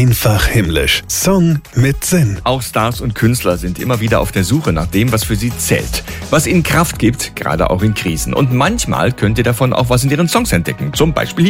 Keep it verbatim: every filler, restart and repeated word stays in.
Einfach himmlisch. Song mit Sinn. Auch Stars und Künstler sind immer wieder auf der Suche nach dem, was für sie zählt. Was ihnen Kraft gibt, gerade auch in Krisen. Und manchmal könnt ihr davon auch was in ihren Songs entdecken. Zum Beispiel hier.